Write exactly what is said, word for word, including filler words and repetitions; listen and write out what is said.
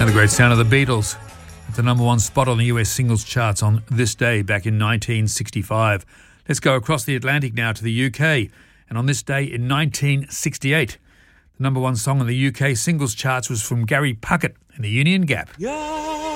And the great sound of the Beatles at the number one spot on the U S singles charts on this day back in nineteen sixty-five. Let's go across the Atlantic now to the U K. And on this day in nineteen sixty-eight, the number one song on the U K singles charts was from Gary Puckett and the Union Gap. Yeah.